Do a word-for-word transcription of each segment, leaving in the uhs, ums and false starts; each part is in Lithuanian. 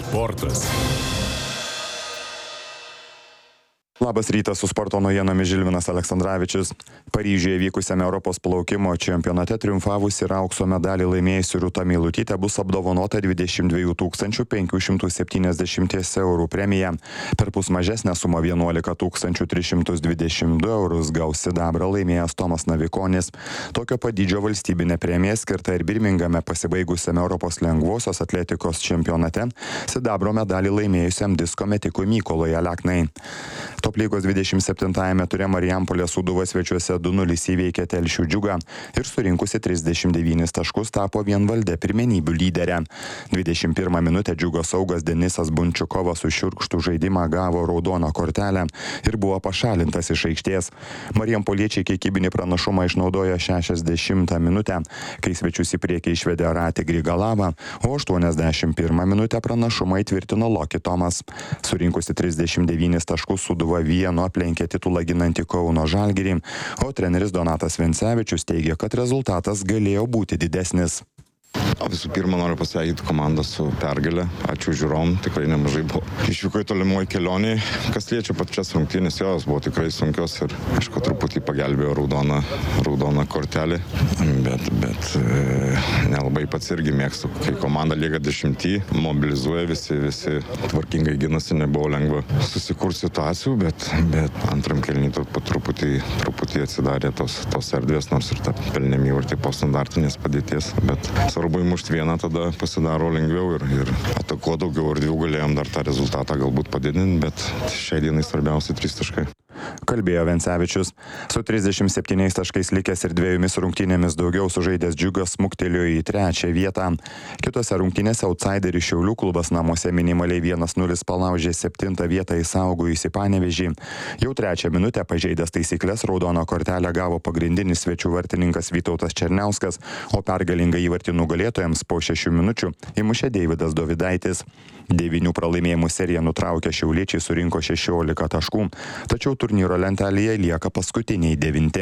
Sportas. Labas rytas, su sporto naujienomis Žilvinas Aleksandravičius. Paryžiuje vykusiame Europos plaukimo čempionate triumfavusi ir aukso medalį laimėjusi Rūta Meilutytė bus apdovanota dvidešimt dviejų tūkstančių penkių šimtų septyniasdešimt eurų premija. Perpus mažesnę sumą vienuolika tūkstančių tris šimtus dvidešimt du eurus gaus sidabrą laimėjęs Tomas Navikonis. Tokio padydžio valstybinė premija skirta ir Birmingame pasibaigusiame Europos lengvosios atletikos čempionate sidabro medalį laimėjusiam disko metikui Mykolui Aleknai. Top lygos dvidešimt septintajame ture Marijampolės Sūduva svečiuose du nulis įveikė Telšių Džiugą ir surinkusi trisdešimt devynis taškus tapo vienvalde pirmenybių lyderė. dvidešimt pirmą minutę Džiugo saugas Denisas Bunčiukovas už šiurkštų žaidimą gavo raudoną kortelę ir buvo pašalintas iš aikštės. Marijampoliečiai kiekybinį pranašumą išnaudojo šešiasdešimtą minutę, kai svečius į priekį išvedė Ratį Grigalavą, o aštuoniasdešimt pirmą minutę pranašumą įtvirtino Loki Tomas. Surinkusi trisdešimt devynis taškus Sūduva vienu aplenkė titulą ginantį Kauno Žalgirį, o treneris Donatas Vencevičius teigia, kad rezultatas galėjo būti didesnis. Visų pirma, noriu pasveikinti komandą su pergalė. Ačiū žiūrovom, tikrai nemažai buvo. Išvyko į tolimoj kelionį. Kas liečia pačias rungtynės, jos buvo tikrai sunkios ir, aišku, truputį pagelbėjo raudona, raudona kortelė. Bet, bet e, nelabai pats irgi mėgstu. Kai komanda lieka dešimtį, mobilizuoja visi, visi tvarkingai ginasi, nebuvo lengva susikurti situacijų, bet, bet antram kelnį truputį, truputį atsidarė tos, tos erdvės, nors ir ta pelnėm įvartį po standartinės padėties. Bet svarbu įmušti vieną, tada pasidaro lengviau ir, ir atakuo daugiau erdvių galėjom dar tą rezultatą galbūt padidinti, bet šiai dienai svarbiausia trys taškai. Kalbėjo Vencevičius. Su trisdešimt septyniais taškais likęs ir dviejomis rungtynėmis daugiau sužaidęs Džiugas smuktelėjo į trečią vietą. Kitose rungtynėse outsiderį Šiaulių klubas namuose minimaliai vienas nulis palaužė septintą vietą išsaugojusį Panevėžį. Jau trečią minutę pažeidęs taisyklės raudoną kortelę gavo pagrindinis svečių vartininkas Vytautas Černiauskas, o pergalingą įvartį nugalėtojams po šešių minučių įmušė Deividas Dovydaitis. Devynių pralaimėjimų seriją nutraukę šiauliečiai surinko šešiolika taškų, tačiau turnyro lentelėje lieka paskutiniai devinti.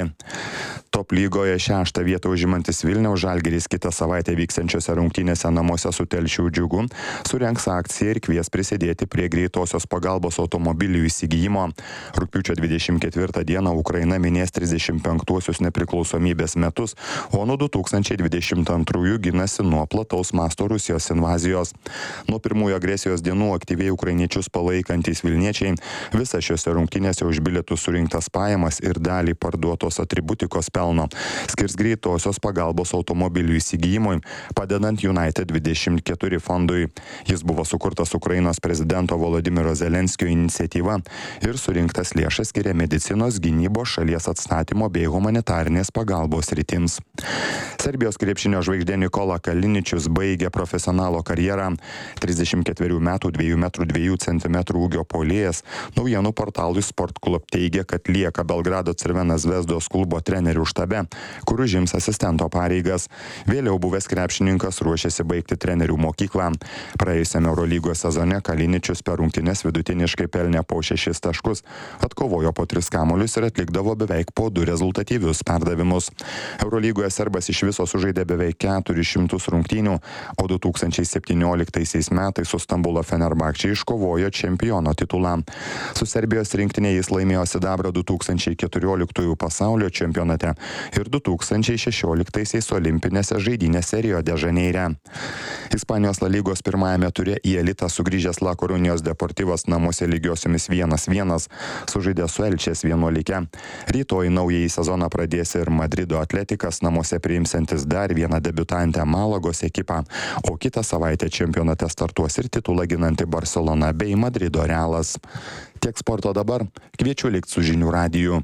Top lygoje šeštą vietą užimantis Vilniaus Žalgiris kitą savaitę vyksiančiose rungtynėse namuose su Telšių Džiugu surengs akciją ir kvies prisidėti prie greitosios pagalbos automobilių įsigijimo. Rugpjūčio dvidešimt ketvirtą dieną Ukraina minės trisdešimt penktuosius nepriklausomybės metus, o nuo du tūkstančiai dvidešimt antrųjų ginasi nuo plataus masto Rusijos invazijos. Nuo pirmųjų agresijos dienų aktyviai ukrainiečius palaikantys vilniečiai visą šiose rungtynėse už bilietų surinktas pajamas ir dalį parduotos atributikos pelno skirs greitosios pagalbos automobilių įsigijimui, padedant United dvidešimt keturi fondui. Jis buvo sukurtas Ukrainos prezidento Volodymyro Zelenskio iniciatyva ir surinktas lėšas skiria medicinos, gynybos, šalies atstatymo bei humanitarinės pagalbos sritims. Serbijos krepšinio žvaigždė Nikola Kaliničius baigė profesionalo karjerą. trisdešimt ketverių metų dviejų metrų dviejų centimetrų ūgio puolėjas naujienų portalui Sport Club teigia, kad lieka Belgrado Crvena Zvezdos klubo trenerių štabe, kur užims asistento pareigas. Vėliau buvęs krepšininkas ruošiasi baigti trenerių mokyklą. Praėjusiame Eurolygos sezone Kaliničius per rungtynes vidutiniškai pelnė po šešis taškus, atkovojo po tris kamuolius ir atlikdavo beveik po du rezultatyvius perdavimus. Eurolygoje serbas iš viso sužaidė beveik keturis šimtus rungtynių, o du tūkstančiai septynioliktaisiais metais su Stambulo Fenerbahče iškovojo čempiono titulą. Su Serbijos rinktinė jis laimėjo sidabrą du tūkstančiai keturioliktųjų pasaulio čempionate ir du tūkstančiai šešioliktaisiais olimpinėse žaidynėse Rio de Žaneire. Ispanijos La Lygos pirmajame ture į elitą sugrįžęs La Korunijos Deportivas namuose lygiosiomis vienas vienas sužaidė su Elčės vienuolike. Rytoj naująjį sezoną pradės ir Madrido Atletikas namuose priimsiantis dar vieną debiutantę Malagos ekipą, o kitą savaitę čempionate startuos ir titulą ginanti Barcelona bei Madrido Realas. Tiek sporto dabar, kviečiu likti su žinių radiju.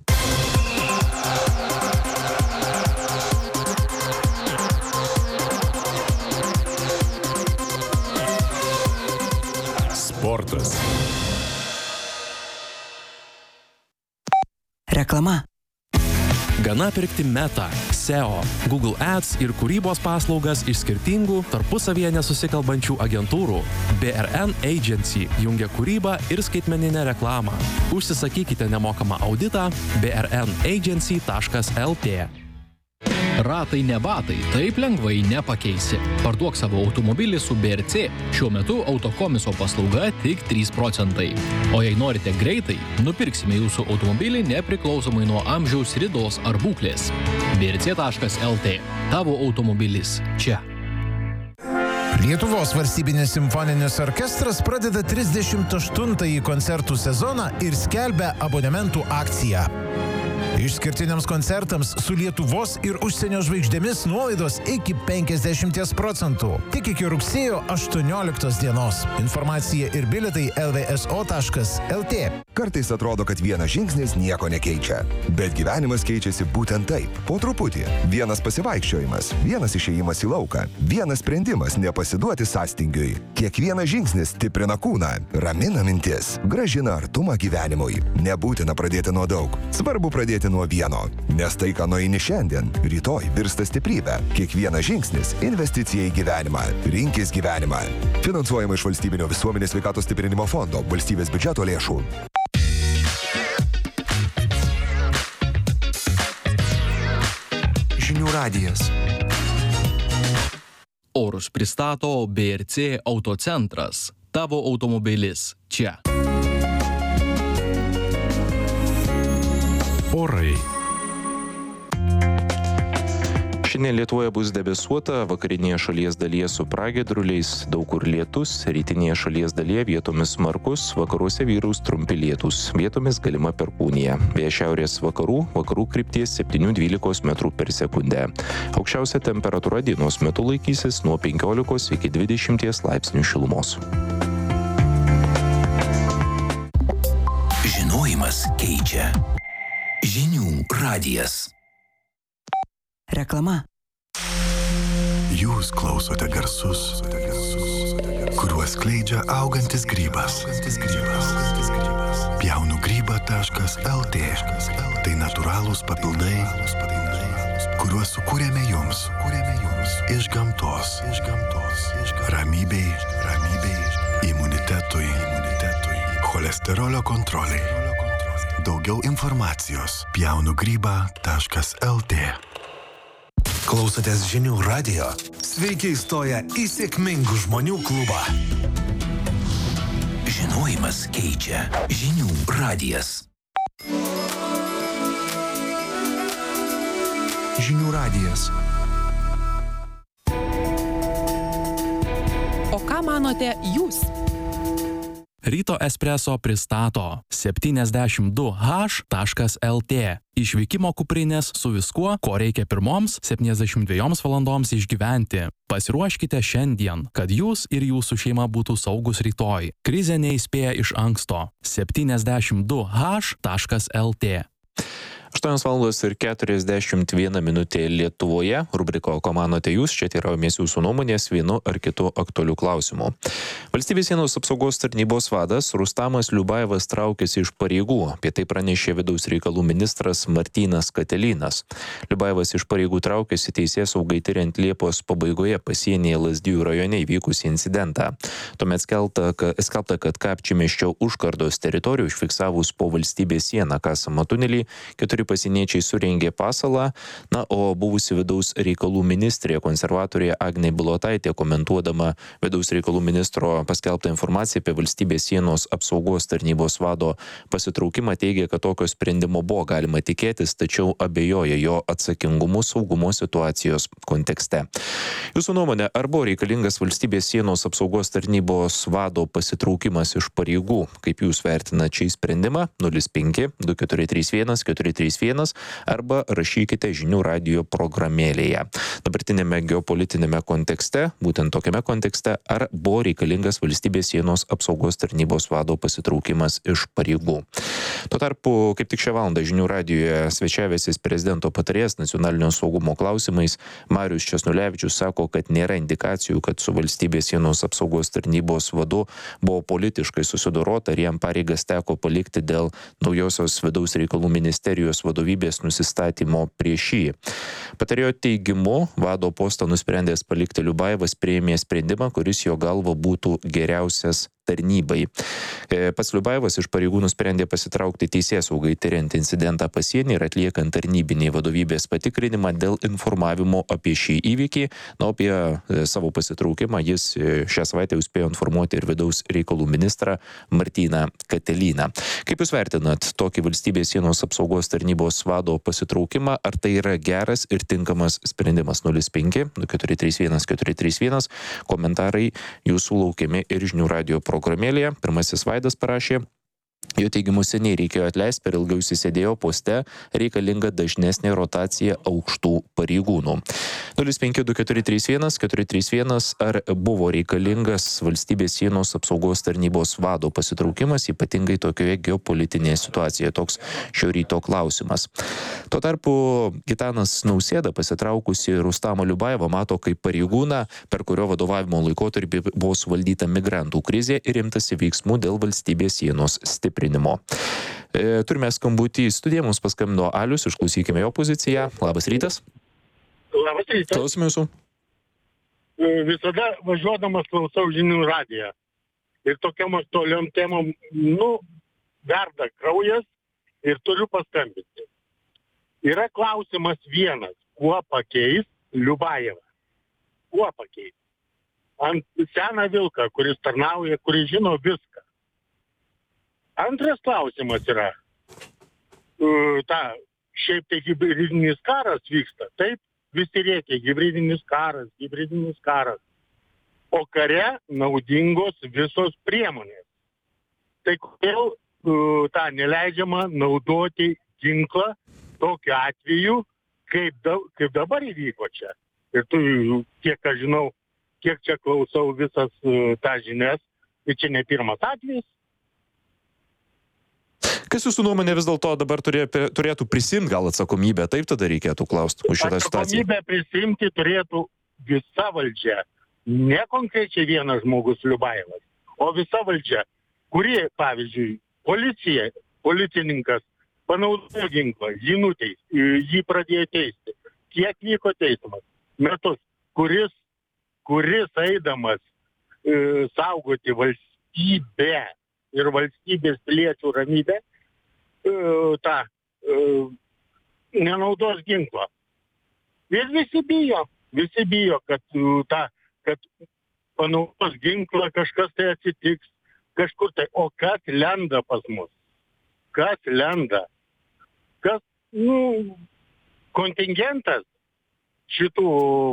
Sportas. Reklama. Gana pirkti Meta, S E O, Google Ads ir kūrybos paslaugas iš skirtingų, tarpusavyje nesusikalbančių agentūrų. B R N Agency jungia kūrybą ir skaitmeninę reklamą. Užsisakykite nemokamą auditą b r n agency taškas l t. Ratai ne batai, taip lengvai nepakeisi. Parduok savo automobilį su B R C. Šiuo metu autokomiso paslauga tik trys procentai. O jei norite greitai, nupirksime jūsų automobilį nepriklausomai nuo amžiaus, ridos ar būklės. B R C taškas L T. Tavo automobilis čia. Lietuvos valstybinis simfoninis orkestras pradeda trisdešimt aštuntąjį koncertų sezoną ir skelbia abonementų akciją. Išskirtiniams koncertams su Lietuvos ir užsienio žvaigždėmis nuolaidos iki penkiasdešimt procentų. Tik iki rugsėjo aštuonioliktos dienos. Informacija ir bilietai L V S O taškas L T. Kartais atrodo, kad vienas žingsnis nieko nekeičia. Bet gyvenimas keičiasi būtent taip. Po truputį. Vienas pasivaikščiojimas, vienas išėjimas į lauką, vienas sprendimas nepasiduoti sąstingiui. Kiekvienas žingsnis stiprina kūną, ramina mintis, gražina artumą gyvenimui. Nebūtina pradėti nuo daug. Svarbu pradėti nuo vieno. Nes tai, ką nueini šiandien, rytoj virsta stiprybė. Kiekvienas žingsnis – investicija į gyvenimą. Rinkis gyvenimą. Finansuojama iš Valstybinio visuomenės sveikatos stiprinimo fondo, valstybės biudžeto lėšų. Žinių radijas. Orus pristato B R C Autocentras. Tavo automobilis čia. Orai. Šiandien Lietuvoje bus debesuota, vakarinėje šalies dalyje su pragiedruliais, daug kur lietus, rytinėje šalies dalyje vietomis smarkus, vakaruose vyraus trumpi lietūs, vietomis galima perkūnija. Vėjas šiaurės vakarų, vakarų krypties septyni dvylika metrų per sekundę. Aukščiausia temperatūra dienos metu laikysis nuo penkiolikos iki dvidešimties laipsnių šilumos. Žinojimas keičia. Žinių radijas. Reklama. Jūs klausote garsus, kuriuos skleidžia augantis grybas. Pjaunu grybą taškas L T. Tai natūralūs papildai, kuriuos sukūrėme jums iš gamtos. Ramybei, imunitetui, cholesterolio kontroliai. Daugiau informacijos pjaunu grybą taškas L T. Klausotės žinių radijo? Sveiki įstoję į sėkmingų žmonių klubą. Žinojimas keičia. Žinių radijas. Žinių radijas. O ką manote jūs? Ryto espreso pristato septyniasdešimt du H taškas L T. Išvykimo kuprinės su viskuo, ko reikia pirmoms septyniasdešimt dviejoms valandoms išgyventi. Pasiruoškite šiandien, kad jūs ir jūsų šeima būtų saugus rytoj. Krizė neįspėja iš anksto. septyniasdešimt du H taškas L T. aštuonios valandos ir keturiasdešimt viena minutė Lietuvoje. Rubriko Ko manote jūs? Čia teiraujamės jūsų nuomonės vienu ar kitu aktualiu klausimu. Valstybės sienos apsaugos tarnybos vadas Rustamas Liubajevas traukiasi iš pareigų. Apie tai pranešė vidaus reikalų ministras Martynas Katelynas. Liubajevas iš pareigų traukiasi teisėsaugai tiriant Liepos pabaigoje pasienyje Lazdijų rajone įvykusį incidentą. Tuomet skelbta, skelbta, kad Kapčiamiesčio užkardos teritorijų užfiksavus po valstybės sieną kasamą tunelį, keturi pasieniečiai surengė pasalą, na, o buvusi vidaus reikalų ministrė konservatorė Agnė Bilotaitė, komentuodama vidaus reikalų ministro paskelbtą informaciją apie valstybės sienos apsaugos tarnybos vado pasitraukimą, teigia, kad tokio sprendimo buvo galima tikėtis, tačiau abejoja jo atsakingumu saugumo situacijos kontekste. Jūsų nuomonė, ar buvo reikalingas valstybės sienos apsaugos tarnybos vado pasitraukimas iš pareigų? Kaip jūs vertinate šį sprendimą? nulis penki du keturi trys vienas keturi trys vienas arba rašykite žinių radijo programėlėje. Dabartinėme geopolitinėme kontekste, būtent tokiame kontekste, ar buvo reikalingas valstybės sienos apsaugos tarnybos vado pasitraukimas iš pareigų. Tuo tarpu, kaip tik šią valandą žinių radijoje svečiavęsis prezidento patarėjas nacionalinio saugumo klausimais Marius Česnulevičius sako, kad nėra indikacijų, kad su valstybės sienos apsaugos tarnybos vadu buvo politiškai susidorota ir jam pareigas teko palikti dėl naujosios vidaus reikalų ministerijos vadovybės nusistatymo prieš jį. Patarėjo teigimu, vado postą nusprendęs palikti Liubajevas priėmė sprendimą, kuris jo galva būtų geriausias tarnybai. Pats Liubajevas iš pareigų nusprendė pasitraukti teisėsaugai tyriant incidentą pasienį ir atliekant tarnybinį vadovybės patikrinimą dėl informavimo apie šį įvykį. Na, apie savo pasitraukimą jis šią savaitę jau spėjo informuoti ir vidaus reikalų ministrą Martyną Katelyną. Kaip Jūs vertinat tokį valstybės sienos apsaugos tarnybos vado pasitraukimą? Ar tai yra geras ir tinkamas sprendimas? nulis penki du keturi trys vienas keturi trys vienas. Komentarai Jūsų laukiami ir žinių radijo programėlėje. Pirmasis Vaidas parašė: jo teigimu seniai reikėjo atleisti, per ilgai užsisėdėjo poste, reikalinga dažnesnė rotacija aukštų pareigūnų. nulis penki du keturi trys vienas keturi trys vienas. Ar buvo reikalingas valstybės sienos apsaugos tarnybos vado pasitraukimas, ypatingai tokioje geopolitinėje situacijoje? Toks šio ryto klausimas. Tuo tarpu Gitanas Nausėda pasitraukusi Rustamą Liubajevą mato kaip pareigūną, per kurio vadovavimo laikotarpį buvo suvaldyta migrantų krizė ir imtasi veiksmų dėl valstybės sienos stiprinimo. E, turime skambutį į studiją, mums paskambino Alius, išklausykime jo poziciją. Labas rytas. Labas rytas. Klausime Jūsų. Visada važiuodamas klausau žinių radiją. Ir tokiam aktualiom temom, nu, verda kraujas ir turiu paskambinti. Yra klausimas vienas, kuo pakeis Liubajevą? Kuo pakeis? Ant seną vilką, kuris tarnauja, kuris žino viską. Antras klausimas yra, ta, šiaip tai hibridinis karas vyksta, taip, visi rėkia, hibridinis karas, hibridinis karas, o kare naudingos visos priemonės. Tai kodėl tą neleidžiama naudoti ginklą tokiu atveju, kaip, da, kaip dabar įvyko čia. Ir tu, kiek aš žinau, kiek čia klausau visas tą žinias, ir čia ne pirmas atvejis. Kas Jūsų nuomonė vis dėlto dabar turė, turėtų prisimti gal atsakomybę? Taip tada reikėtų klausti už šitą situaciją. Atsakomybę prisimti turėtų visa valdžia. Ne konkrečiai vienas žmogus Liubajevas, o visa valdžia, kuri, pavyzdžiui, policija, policininkas panaudojo ginklą, jį nuteis, jį pradėjo teisti. Kiek vyko teismas? Metus. Kuris, kuris eidamas e, saugoti valstybę ir valstybės piliečių ramybę, tą nenaudos ginklo. Ir visi bijo, visi bijo, kad, ta, kad panaudos ginklą kažkas tai atsitiks, kažkur tai. O kas lenda pas mus? Kas lenda? Kas, nu, kontingentas šitų,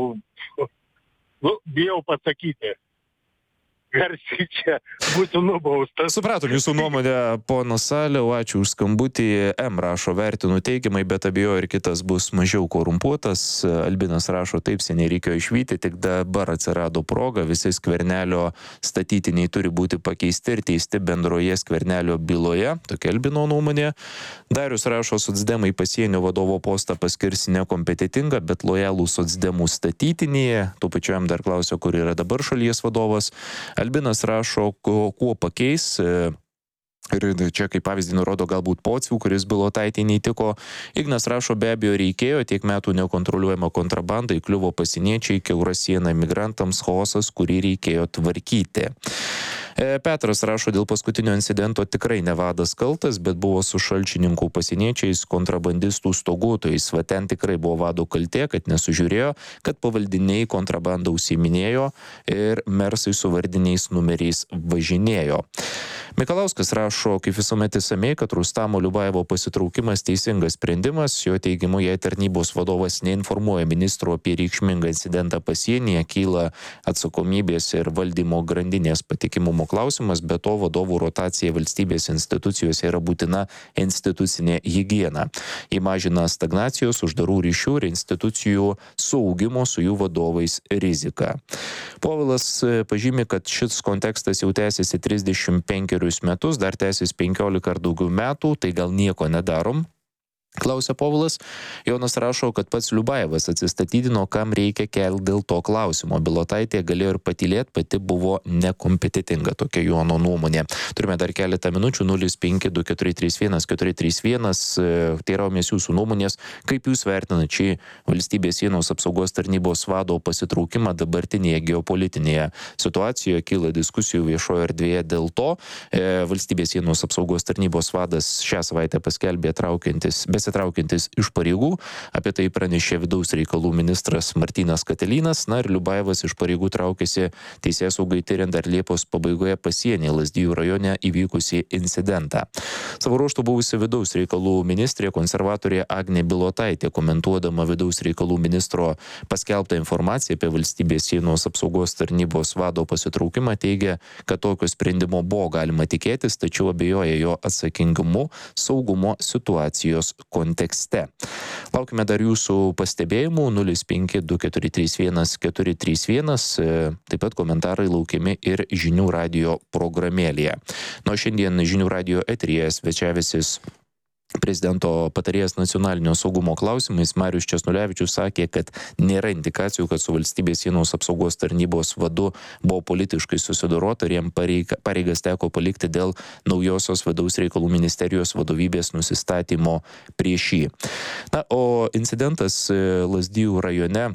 nu, bijau pasakyti. Garsiai čia būtų nubaustas. Supratom Jūsų nuomonę, ponas Saliau, ačiū už skambutį. M rašo, vertinu teigiamai, bet abejo ir kitas bus mažiau korumpuotas. Albinas rašo, taip seniai reikėjo išvyti, tik dabar atsirado proga, visi Skvernelio statytiniai turi būti pakeisti ir teisti bendroje Skvernelio byloje. Tokia Albino nuomonė. Darius rašo, socdemai pasienio vadovo postą paskirsi nekompetitingą, bet lojalų socdemų statytinėje. Tuo pačiu jam dar klausia, kur yra dabar šalies vadovas. Albinas rašo, kuo pakeis. Ir čia kaip pavyzdį nurodo galbūt Pocių, kuris Bilotaitei neįtiko. Ignas rašo, be abejo reikėjo, tiek metų nekontroliuojama kontrabanda, įkliuvo pasieniečiai, kiaura siena migrantams, chaosas, kurį reikėjo tvarkyti. Petras rašo, dėl paskutinio incidento tikrai ne vadas kaltas, bet buvo su šalčininkų pasieniečiais, kontrabandistų stoguotojais. Va ten tikrai buvo vado kaltė, kad nesužiūrėjo, kad pavaldiniai kontrabandą užsiiminėjo ir mersai su vardiniais numeriais važinėjo. Mikalauskas rašo, kaip visuomet įsamei, kad Rustamo Liubajevo pasitraukimas teisingas sprendimas. Jo teigimu, jei tarnybos vadovas neinformuoja ministro apie reikšmingą incidentą pasienyje, kyla atsakomybės ir valdymo grandinės patikimumo klausimas, be to vadovų rotacija valstybės institucijose yra būtina institucinė higiena. Įmažina stagnacijos, uždarų ryšių ir institucijų saugimo su jų vadovais riziką. Povilas pažymi, kad šis kontekstas jau tęsiasi trisdešimt penkerius metus, dar tęsis penkiolika ar daugiau metų, tai gal nieko nedarom. Klausia Povilas. Jonas rašo, kad pats Liubajevas atsistatydino, kam reikia kelti dėl to klausimo. Bilotaitė galėjo ir patylėti, pati buvo nekompetitinga, tokia Jono nuomonė. Turime dar keletą minučių, nulis penki du keturi trys vienas keturi trys vienas. Teiraumės jūsų nuomonės, kaip jūs vertinate šį valstybės sienos apsaugos tarnybos vado pasitraukimą dabartinėje geopolitinėje situacijoje. Kyla diskusijų viešoje erdvėje dėl to. E, valstybės sienos apsaugos tarnybos vadas šią savaitę paskelbė traukiantis besitraukiantis iš pareigų. Apie tai pranešė vidaus reikalų ministras Martynas Katilinas. Na ir Liubajevas iš pareigų traukėsi teisėsaugai tyriant dar Liepos pabaigoje pasienyje Lazdijų rajone įvykusį incidentą. Savo ruožtu buvusi vidaus reikalų ministrė konservatorė Agnė Bilotaitė, komentuodama vidaus reikalų ministro paskelbtą informaciją apie valstybės sienos apsaugos tarnybos vado pasitraukimą, teigia, kad tokio sprendimo buvo galima tikėtis, tačiau abejoja jo atsakingumu saugumo situacijos kontekste. Laukime dar jūsų pastebėjimų nulis penki du keturi trys vienas keturi trys vienas, taip pat komentarai laukiami ir žinių radijo programėlėje. Nuo šiandien žinių radijo eteryje svečiavęsis prezidento patarėjas nacionalinio saugumo klausimais Marius Česnulevičius sakė, kad nėra indikacijų, kad su valstybės sienos apsaugos tarnybos vadu buvo politiškai susidorota ir jam pareiga, pareigas teko palikti dėl naujosios vidaus reikalų ministerijos vadovybės nusistatymo prieš jį. Na, o incidentas Lazdijų rajone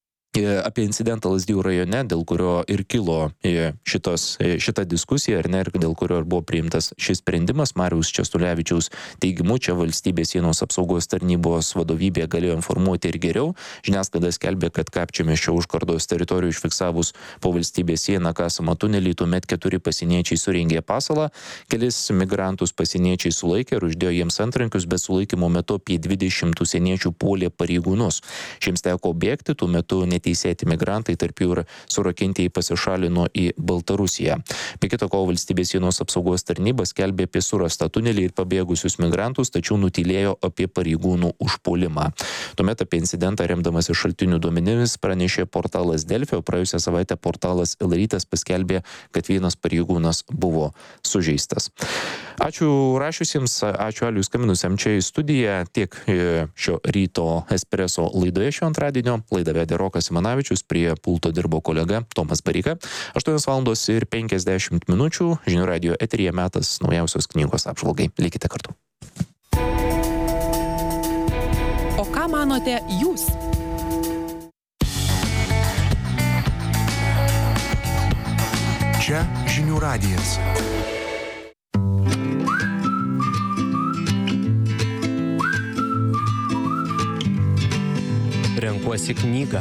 Apie incidentą Lazdijų rajone, dėl kurio ir kilo šitos, šita diskusija, ar ne, ir dėl kurio ir buvo priimtas šis sprendimas, Mariaus Česnulevičiaus teigimu, čia valstybės sienos apsaugos tarnybos vadovybė galėjo informuoti ir geriau. Žiniasklaida skelbė, kad Kapčiamiesčio užkardos teritorijų užfiksavus po valstybės sieną kasamą tunelį, tuomet keturi pasieniečiai surengė pasalą, kelis migrantus pasieniečiai sulaikė ir uždėjo jiems antrankius, bet sulaikymo metu apie dvidešimt užsieniečių puolė pareigūnus. Šiems teko bėgti, tuo metu neteisėti migrantai, tarp jų ir surakintieji pasišalino į Baltarusiją. Be kita ko, valstybės sienos apsaugos tarnyba skelbė apie surastą tunelį ir pabėgusius migrantus, tačiau nutylėjo apie pareigūnų užpuolimą. Tuomet apie incidentą remdamas iš šaltinių duomenimis pranešė portalas Delfi, o praėjusią savaitę portalas El Rytas paskelbė, kad vienas pareigūnas buvo sužeistas. Ačiū rašiusiems, ačiū Aliui skaminusiam čia į studiją, tiek šio ryto espresso laidoje šio antradienio. Laidą vedė Rokas Simanavičius, prie pulto dirbo kolega Tomas Bareika. aštuonios valandos ir penkiasdešimt minučių žinių radijo eteryje metas naujausios knygos apžvalgai. Likite kartu. O ką manote jūs? Čia žinių radijas. Renkuosi knygą.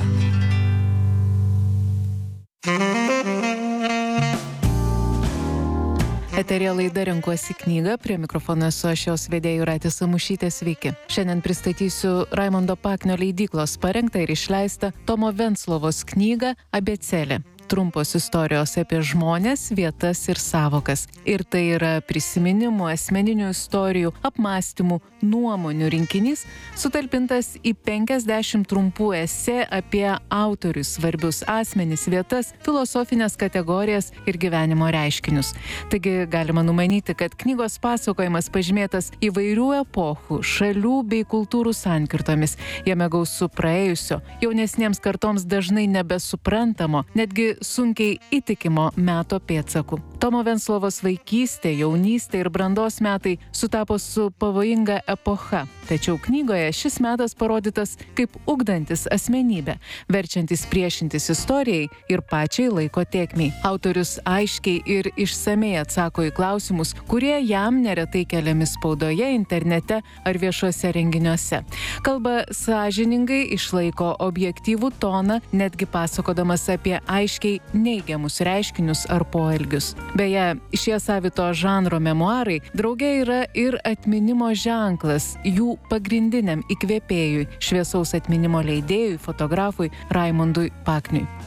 Eterija laida Renkuosi knygą, prie mikrofono esu aš jos vedėja Jūratė Samušytė, sveiki. Šiandien pristatysiu Raimondo Paknio leidyklos parengtą ir išleistą Tomo Venclovos knygą Abėcėlė. Trumpos istorijos apie žmones, vietas ir sąvokas. Ir tai yra prisiminimų, asmeninių istorijų, apmąstymų, nuomonių rinkinys, sutalpintas į penkiasdešimt trumpų esė apie autorius, svarbius asmenis, vietas, filosofinės kategorijas ir gyvenimo reiškinius. Taigi galima numanyti, kad knygos pasakojimas pažymėtas įvairių epochų, šalių bei kultūrų sankirtomis. Jame gausu praėjusio, jaunesniems kartoms dažnai nebesuprantamo, netgi sunkiai įtikimo meto pėdsakų. Tomo Venclovos vaikystė, jaunystė ir brandos metai sutapo su pavojinga epocha. Tačiau knygoje šis metas parodytas kaip ugdantis asmenybę, verčiantis priešintis istorijai ir pačiai laiko tėkmei. Autorius aiškiai ir išsamei atsako į klausimus, kurie jam neretai keliami spaudoje, internete ar viešuose renginiuose. Kalba sąžiningai, išlaiko objektyvų toną, netgi pasakodamas apie aiškiai neigiamus reiškinius ar poelgius. Beje, šie savito žanro memuarai drauge yra ir atminimo ženklas jų pagrindiniam įkvėpėjui, šviesaus atminimo leidėjui, fotografui Raimondui Pakniui.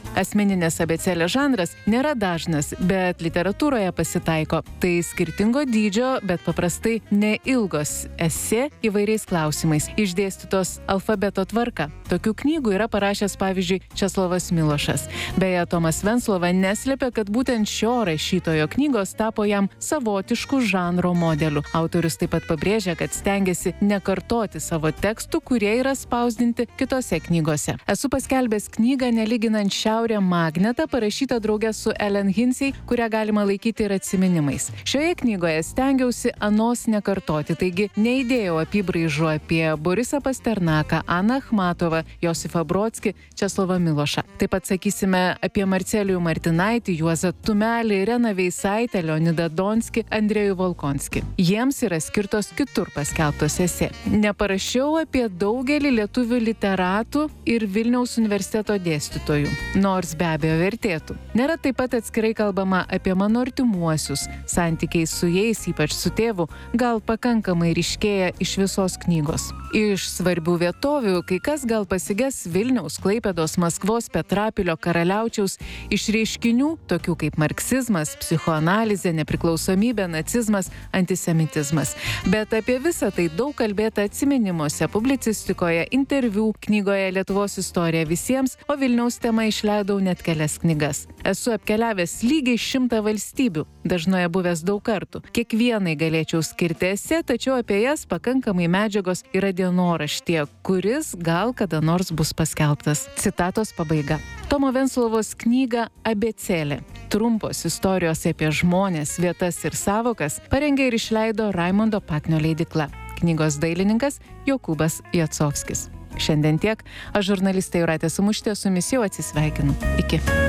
Asmeninės abėcėlės žanras nėra dažnas, bet literatūroje pasitaiko. Tai skirtingo dydžio, bet paprastai neilgos esė įvairiais klausimais, išdėstytos alfabeto tvarka. Tokių knygų yra parašęs, pavyzdžiui, Česlovas Milošas. Beje, Tomas Venclova neslėpė, kad būtent šio rašytojo knygos tapo jam savotišku žanro modeliu. Autorius taip pat pabrėžia, kad stengiasi nekartoti savo tekstų, kurie yra spausdinti kitose knygose. Esu paskelbęs knygą Nelyginant Šiaurę Magnetą, parašytą drauge su Ellen Hinsey, kurią galima laikyti ir atsiminimais. Šioje knygoje stengiausi anos nekartoti, taigi neįdėjau apybraižų apie Borisą Pasternaką, Aną Achmatovą, Josifą Brodskį, Česlovą Milošą. Taip pat sakysime apie Marcelijų Martinaitį, Juozą Tumelį, Ireną Veisaitę, Leonidą Donskį, Andrejų Volkonskį. Jiems yra skirtos kitur paskelbtos esė. Neparašiau apie daugelį lietuvių literatų ir Vilniaus universiteto dėstytojų, nors be abejo vertėtų. Nėra taip pat atskirai kalbama apie mano artimuosius. Santykiai su jais, ypač su tėvu, gal pakankamai ryškėja iš visos knygos. Iš svarbių vietovių kai kas gal pasiges Vilniaus, Klaipėdos, Maskvos, Petrapilio, Karaliaučiaus, iš reiškinių, tokių kaip marksizmas, psichoanalizė, nepriklausomybė, nacizmas, antisemitizmas. Bet apie visą tai daug kalbėta atsiminimuose, publicistikoje, interviu, knygoje Lietuvos istorija visiems, o Vilniaus tema išleidau net kelias knygas. Esu apkeliavęs lygiai šimtą valstybių, dažnoje buvęs daug kartų. Kiekvienai galėčiau skirti esė, tačiau apie jas pakankamai medžiagos yra dienoraštyje, kuris gal kada nors bus paskelbtas. Citatos pabaiga. Tomo Venclovos knyga Abėcėlė. Trumpos istorijos apie žmones, vietas ir sąvokas parengė ir išleido Raimondo Paknio leidykla. Knygos dailininkas Jokūbas Jacovskis. Šiandien tiek. Aš žurnalistė Jūratė Samušytė su jumis jau atsisveikinu. Iki.